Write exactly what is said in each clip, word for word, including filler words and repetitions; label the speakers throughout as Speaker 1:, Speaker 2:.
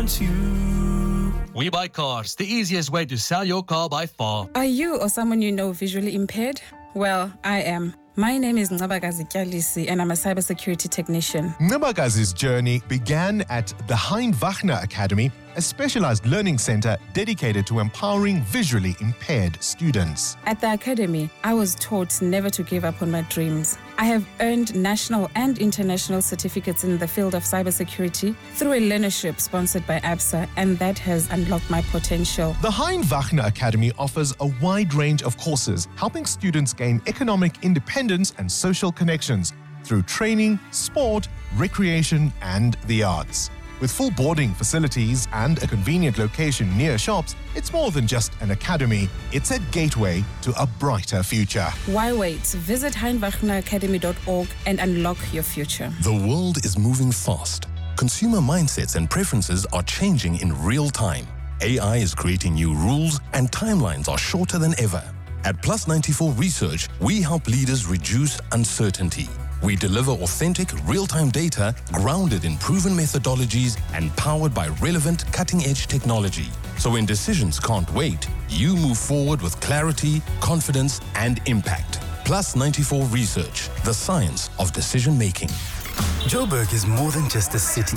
Speaker 1: want you.
Speaker 2: We Buy Cars, the easiest way to sell your car by far.
Speaker 3: Are you or someone you know visually impaired? Well, I am. My name is Ngabagazi Kyalisi and I'm a cybersecurity technician.
Speaker 4: Ngabagazi's journey began at the Hein Wagner Academy, a specialized learning center dedicated to empowering visually impaired students.
Speaker 3: At the academy, I was taught never to give up on my dreams. I have earned national and international certificates in the field of cybersecurity through a learnership sponsored by ABSA, and that has unlocked my potential.
Speaker 4: The Hein Wagner Academy offers a wide range of courses, helping students gain economic independence and social connections through training, sport, recreation, and the arts. With full boarding facilities and a convenient location near shops, it's more than just an academy. It's a gateway to a brighter future.
Speaker 3: Why wait? Visit hein wagner academy dot org and unlock your future.
Speaker 5: The world is moving fast. Consumer mindsets and preferences are changing in real time. A I is creating new rules and timelines are shorter than ever. At Plus ninety-four Research, we help leaders reduce uncertainty. We deliver authentic, real-time data grounded in proven methodologies and powered by relevant, cutting-edge technology. So when decisions can't wait, you move forward with clarity, confidence, and impact. Plus ninety-four Research, the science of decision-making.
Speaker 1: Joburg is more than just a city.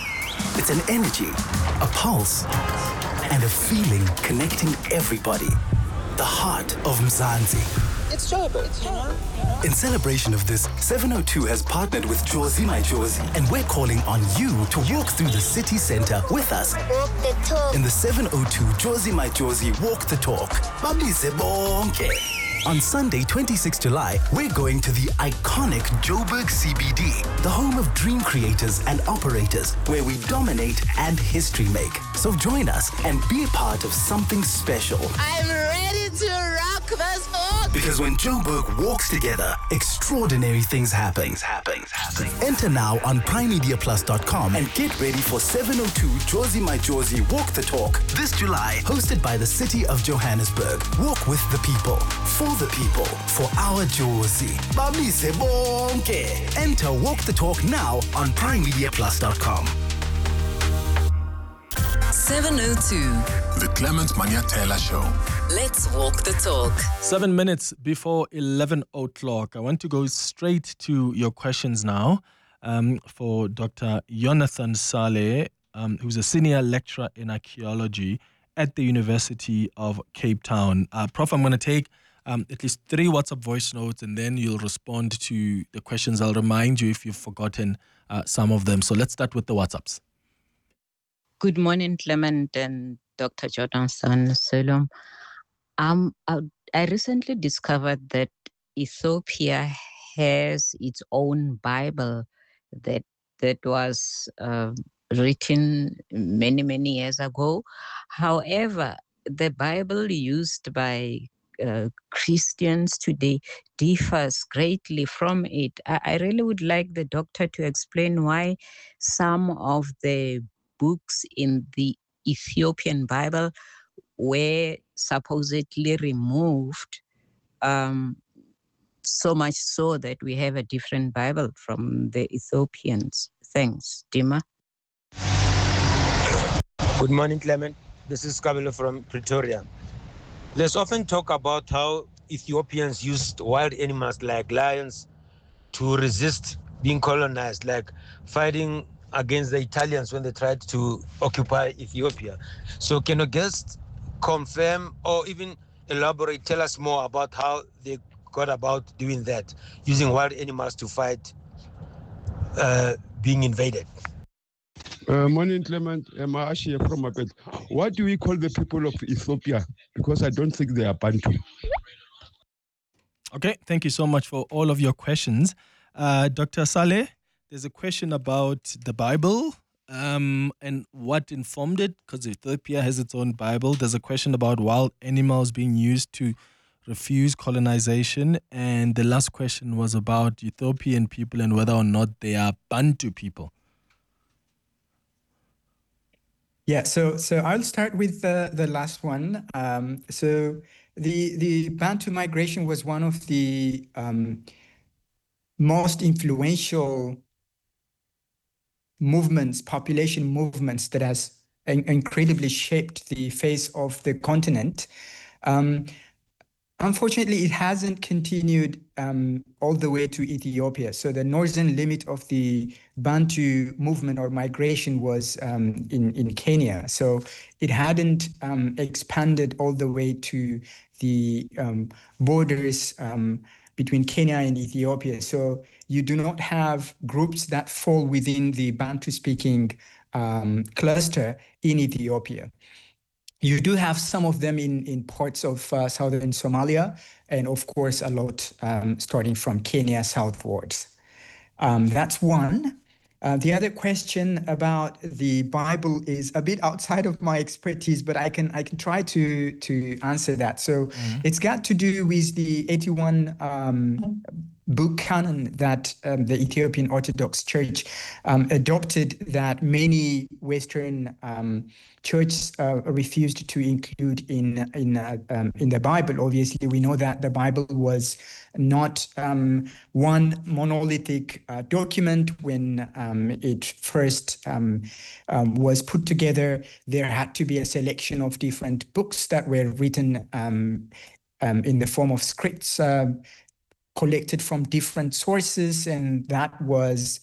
Speaker 1: It's an energy, a pulse, and a feeling connecting everybody. The heart of Mzansi.
Speaker 6: It's Joburg.
Speaker 1: In celebration of this, seven oh two has partnered with Jozi My Jozi, and we're calling on you to walk through the city center with us.
Speaker 6: Walk the talk.
Speaker 1: In the seven oh two Jozi My Jozi Walk the Talk. Babize bonke. On Sunday, twenty-sixth of July, we're going to the iconic Joburg C B D, the home of dream creators and operators, where we dominate and history make. So join us and be a part of something special.
Speaker 6: I'm ready to rock this book.
Speaker 1: Because when Joburg walks together, extraordinary things happen. Things happen. happen. Enter now on prime media plus dot com and get ready for seven oh two Jozi My Jozi Walk the Talk this July, hosted by the City of Johannesburg. Walk with the people, for the people, for our Jozi. Bamise bonke. Enter Walk the Talk now on prime media plus dot com.
Speaker 7: seven oh two.
Speaker 8: The Clement Manyatela Show.
Speaker 7: Let's walk the talk.
Speaker 9: Seven minutes before eleven o'clock. I want to go straight to your questions now um, for Doctor Jonathan Saleh, um, who's a senior lecturer in archaeology at the University of Cape Town. Uh, Prof, I'm going to take um, at least three WhatsApp voice notes and then you'll respond to the questions. I'll remind you if you've forgotten uh, some of them. So let's start with the WhatsApps.
Speaker 10: Good morning, Clement and Doctor Jonathan Saleh. Um, I, I recently discovered that Ethiopia has its own Bible that that was uh, written many, many years ago. However, the Bible used by uh, Christians today differs greatly from it. I, I really would like the doctor to explain why some of the books in the Ethiopian Bible were supposedly removed, um, so much so that we have a different Bible from the Ethiopians. Thanks, Dima.
Speaker 11: Good morning, Clement. This is Kabelo from Pretoria. There's often talk about how Ethiopians used wild animals like lions to resist being colonized, like fighting against the Italians when they tried to occupy Ethiopia. So can you guest confirm or even elaborate, tell us more about how they got about doing that, using wild animals to fight uh, being invaded?
Speaker 12: Uh, morning, Clement. I'm Ashi from Mapet. What do we call the people of Ethiopia? Because I don't think they are Bantu.
Speaker 9: Okay, thank you so much for all of your questions. Uh, Doctor Saleh, there's a question about the Bible um, and what informed it, because Ethiopia has its own Bible. There's a question about wild animals being used to refuse colonization. And the last question was about Ethiopian people and whether or not they are Bantu people.
Speaker 13: Yeah, so so I'll start with the, the last one. Um, so the the Bantu migration was one of the um, most influential movements, population movements that has in- incredibly shaped the face of the continent. Um, Unfortunately, it hasn't continued um, all the way to Ethiopia. So the northern limit of the Bantu movement or migration was um, in, in Kenya. So it hadn't um, expanded all the way to the um, borders um, between Kenya and Ethiopia. So you do not have groups that fall within the Bantu-speaking um, cluster in Ethiopia. You do have some of them in, in parts of uh, southern Somalia, and of course, a lot um, starting from Kenya southwards. Um, that's one. Uh, the other question about the Bible is a bit outside of my expertise, but I can I can try to to answer that. So mm-hmm. It's got to do with the eighty-one um, book canon that um, the Ethiopian Orthodox Church um, adopted, that many Western um, churches uh, refused to include in in uh, um, in the Bible. Obviously, we know that the Bible was not um, one monolithic uh, document. When um, it first um, um, was put together, there had to be a selection of different books that were written um, um, in the form of scripts uh, collected from different sources, and that was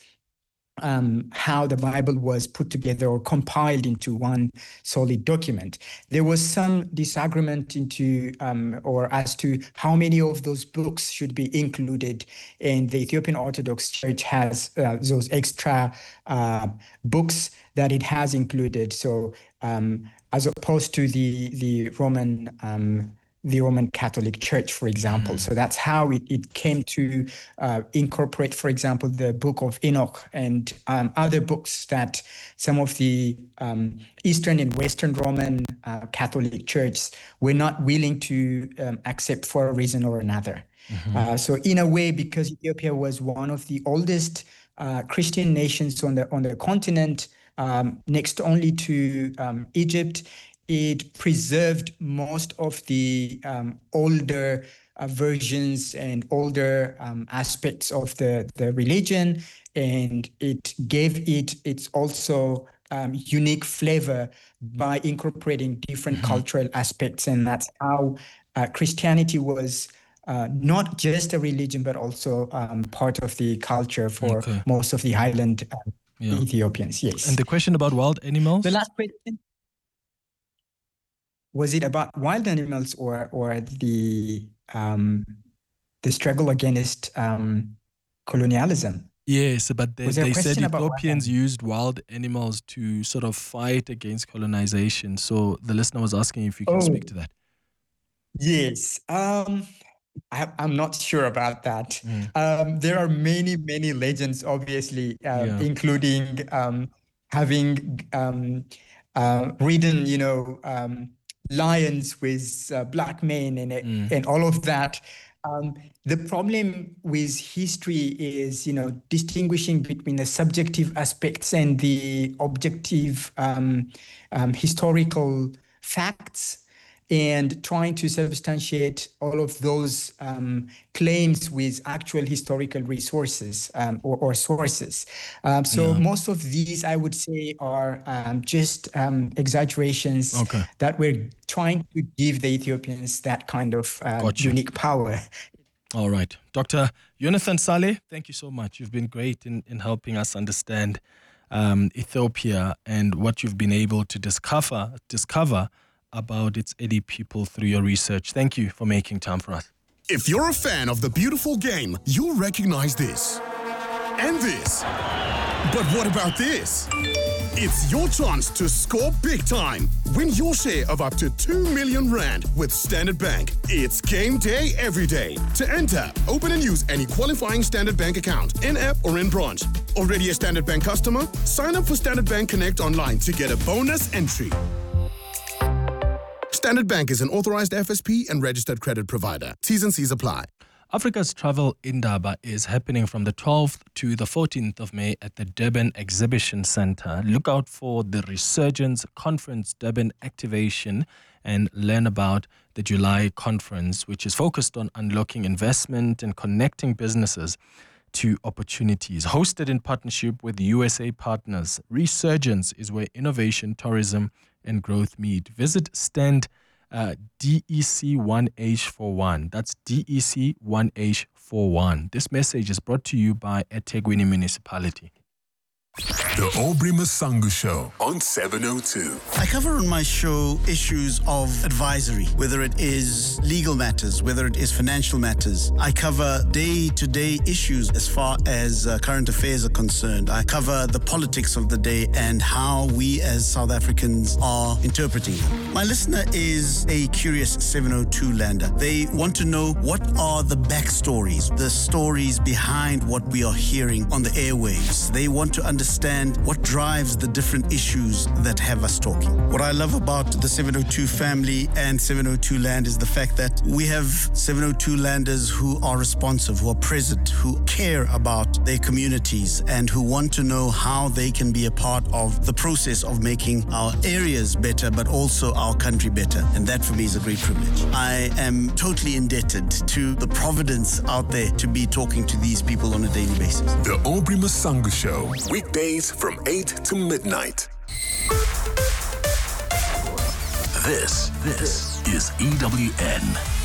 Speaker 13: Um, how the Bible was put together or compiled into one solid document. There was some disagreement into um, or as to how many of those books should be included, and the Ethiopian Orthodox Church has uh, those extra uh, books that it has included. So um, as opposed to the the Roman um, the Roman Catholic Church, for example. So that's how it, it came to uh, incorporate, for example, the Book of Enoch and um, other books that some of the um, Eastern and Western Roman uh, Catholic churches were not willing to um, accept for a reason or another. Mm-hmm. Uh, so in a way, because Ethiopia was one of the oldest uh, Christian nations on the on the continent, um, next only to um, Egypt, it preserved most of the um, older uh, versions and older um, aspects of the, the religion, and it gave it its also um, unique flavor by incorporating different mm-hmm. cultural aspects. And that's how uh, Christianity was uh, not just a religion, but also um, part of the culture for okay. most of the highland uh, yeah. Ethiopians. Yes.
Speaker 9: And the question about wild animals?
Speaker 13: The last question. Was it about wild animals or or the um, the struggle against um, colonialism?
Speaker 9: Yes, but they, they said Ethiopians wild used wild animals to sort of fight against colonization. So the listener was asking if you can oh, speak to that.
Speaker 13: Yes. Um, I, I'm not sure about that. Mm. Um, there are many, many legends, obviously, uh, yeah. including um, having um, uh, ridden, you know, um, lions with uh, black men and mm. and all of that. Um, the problem with history is, you know, distinguishing between the subjective aspects and the objective um, um, historical facts, and trying to substantiate all of those um, claims with actual historical resources um, or, or sources. Um, so yeah. most of these, I would say, are um, just um, exaggerations okay. that we're trying to give the Ethiopians that kind of uh, gotcha. unique power.
Speaker 9: All right. Doctor Yonathan Saleh, thank you so much. You've been great in, in helping us understand um, Ethiopia and what you've been able to discover, discover about its Edi people through your research. Thank you for making time for us.
Speaker 8: If you're a fan of the beautiful game, you'll recognize this and this. But what about this? It's your chance to score big time. Win your share of up to two million rand with Standard Bank. It's game day every day. To enter, open and use any qualifying Standard Bank account, in-app or in branch. Already a Standard Bank customer? Sign up for Standard Bank Connect online to get a bonus entry. Standard Bank is an authorized F S P and registered credit provider. T's and C's apply.
Speaker 9: Africa's Travel Indaba is happening from the twelfth to the fourteenth of May at the Durban Exhibition Centre. Look out for the Resurgence Conference Durban activation and learn about the July conference, which is focused on unlocking investment and connecting businesses to opportunities. Hosted in partnership with U S A partners, Resurgence is where innovation, tourism, and growth meet. Visit stand uh, D E C one H forty-one. That's D E C one H forty-one. This message is brought to you by eThekwini Municipality.
Speaker 14: The Aubrey Masangu Show on seven oh two.
Speaker 1: I cover on my show issues of advisory, whether it is legal matters, whether it is financial matters. I cover day-to-day issues as far as uh, current affairs are concerned. I cover the politics of the day and how we as South Africans are interpreting them. My listener is a curious seven oh two lander. They want to know what are the backstories, the stories behind what we are hearing on the airwaves. They want to understand Understand what drives the different issues that have us talking. What I love about the seven oh two family and seven oh two Land is the fact that we have seven oh two Landers who are responsive, who are present, who care about their communities and who want to know how they can be a part of the process of making our areas better, but also our country better. And that for me is a great privilege. I am totally indebted to the providence out there to be talking to these people on a daily basis.
Speaker 14: The Aubrey Masangu Show. Weekdays from eight to midnight.
Speaker 1: This, this is E W N.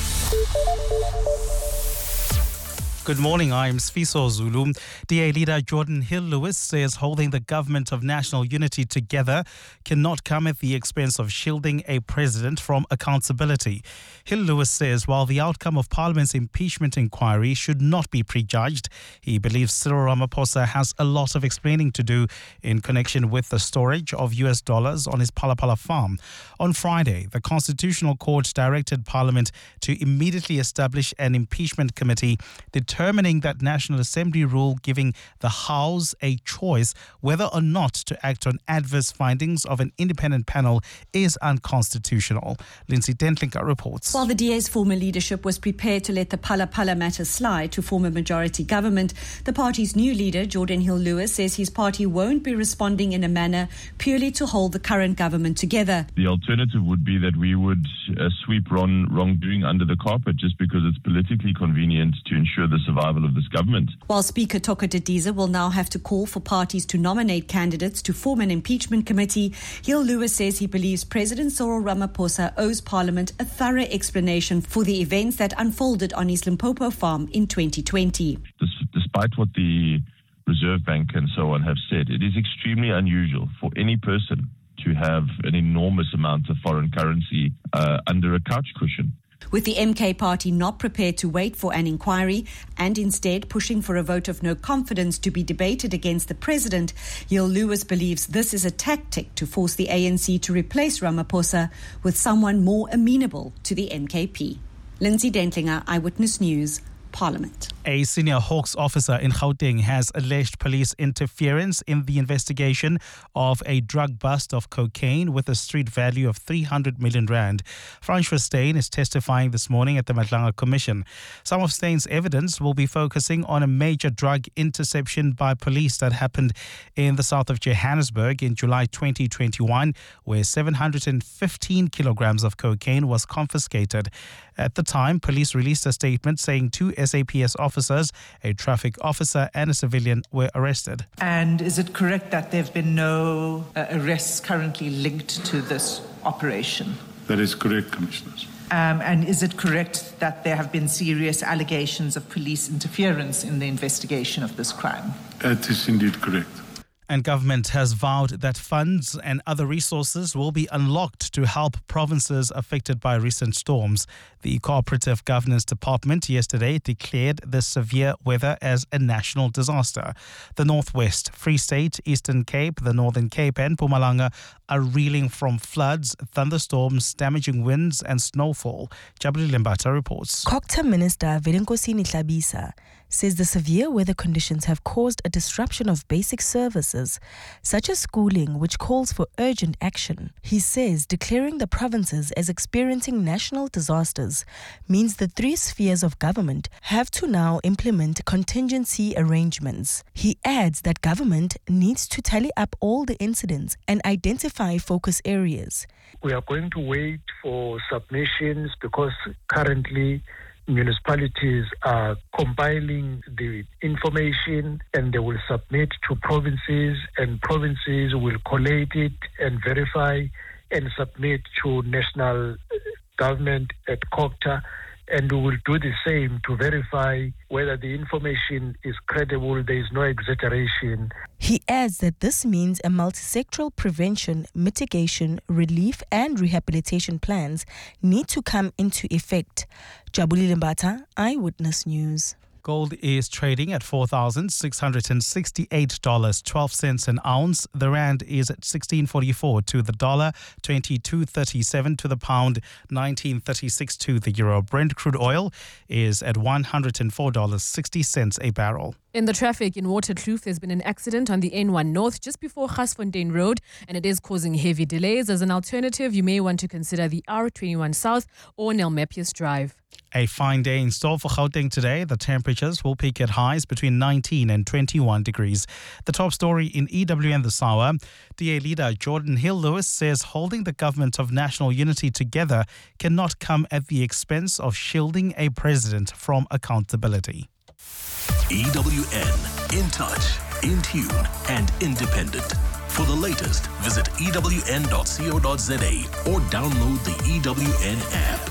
Speaker 15: Good morning, I'm Sfiso Zulu. D A leader Jordan Hill-Lewis says holding the government of national unity together cannot come at the expense of shielding a president from accountability. Hill-Lewis says while the outcome of Parliament's impeachment inquiry should not be prejudged, he believes Cyril Ramaphosa has a lot of explaining to do in connection with the storage of U S dollars on his Phala Phala farm. On Friday, the Constitutional Court directed Parliament to immediately establish an impeachment committee determining that National Assembly rule giving the House a choice whether or not to act on adverse findings of an independent panel is unconstitutional. Lindsay Dentlinker reports.
Speaker 16: While the D A's former leadership was prepared to let the Phala Phala matter slide to form a majority government, the party's new leader, Jordan Hill-Lewis, says his party won't be responding in a manner purely to hold the current government together.
Speaker 17: The alternative would be that we would uh, sweep wrong, wrongdoing under the carpet just because it's politically convenient to ensure the survival of this government.
Speaker 16: While Speaker Toko Didiza will now have to call for parties to nominate candidates to form an impeachment committee, Hill-Lewis says he believes President Cyril Ramaphosa owes Parliament a thorough explanation for the events that unfolded on his Limpopo farm in twenty twenty.
Speaker 17: Despite what the Reserve Bank and so on have said, it is extremely unusual for any person to have an enormous amount of foreign currency uh, under a couch cushion.
Speaker 16: With the M K party not prepared to wait for an inquiry and instead pushing for a vote of no confidence to be debated against the president, Hill-Lewis believes this is a tactic to force the A N C to replace Ramaphosa with someone more amenable to the M K P. Lindsay Dentlinger, Eyewitness News, Parliament.
Speaker 15: A senior Hawks officer in Gauteng has alleged police interference in the investigation of a drug bust of cocaine with a street value of three hundred million rand. Francois Steyn is testifying this morning at the Madlanga Commission. Some of Steyn's evidence will be focusing on a major drug interception by police that happened in the south of Johannesburg in July twenty twenty-one, where seven hundred fifteen kilograms of cocaine was confiscated. At the time, police released a statement saying two S A P S officers, a traffic officer and a civilian, were arrested.
Speaker 18: And is it correct that there have been no uh, arrests currently linked to this operation?
Speaker 19: That is correct, Commissioners.
Speaker 18: Um, and is it correct that there have been serious allegations of police interference in the investigation of this crime?
Speaker 19: That is indeed correct.
Speaker 15: And government has vowed that funds and other resources will be unlocked to help provinces affected by recent storms. The Cooperative Governance Department yesterday declared the severe weather as a national disaster. The Northwest, Free State, Eastern Cape, the Northern Cape and Mpumalanga are reeling from floods, thunderstorms, damaging winds and snowfall. Jabuli Limbata reports.
Speaker 20: COGTA Minister Velenkosini Tlhabisa says the severe weather conditions have caused a disruption of basic services, such as schooling, which calls for urgent action. He says declaring the provinces as experiencing national disasters means the three spheres of government have to now implement contingency arrangements. He adds that government needs to tally up all the incidents and identify focus areas.
Speaker 21: We are going to wait for submissions because currently municipalities are compiling the information and they will submit to provinces, and provinces will collate it and verify and submit to national government at COGTA, and we will do the same to verify whether the information is credible, there is no exaggeration.
Speaker 20: He adds that this means a multisectoral prevention, mitigation, relief and rehabilitation plans need to come into effect. Jabulile Mbata, Eyewitness News.
Speaker 15: Gold is trading at four thousand six hundred sixty-eight dollars and twelve cents an ounce. The rand is at sixteen forty-four to the dollar, twenty-two thirty-seven to the pound, nineteen thirty-six to the euro. Brent crude oil is at one hundred four dollars and sixty cents a barrel.
Speaker 22: In the traffic in Waterkloof, there's been an accident on the N one North just before Gasfontein Road, and it is causing heavy delays. As an alternative, you may want to consider the R twenty-one South or Nelmepius Drive.
Speaker 15: A fine day in store for Gauteng today. The temperatures will peak at highs between nineteen and twenty-one degrees. The top story in E W N this hour. D A leader Jordan Hill-Lewis says holding the government of national unity together cannot come at the expense of shielding a president from accountability.
Speaker 1: E W N, in touch, in tune and independent. For the latest, visit e w n dot co dot z a or download the E W N app.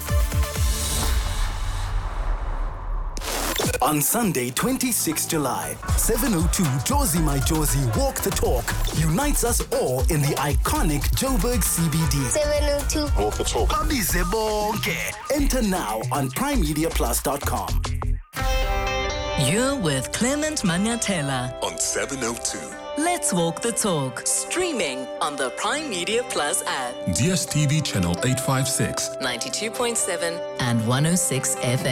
Speaker 1: On Sunday, twenty-sixth of July, seven oh two Jozi My Jozi Walk the Talk unites us all in the iconic Joburg C B D.
Speaker 6: seven oh two
Speaker 1: Walk the Talk. Babize bonke. Enter now on prime media plus dot com.
Speaker 7: You're with Clement Maniatela
Speaker 14: on seven oh two.
Speaker 7: Let's Walk the Talk, streaming on the Prime Media Plus app.
Speaker 14: D S T V channel eight fifty-six,
Speaker 7: ninety-two point seven and one oh six F M.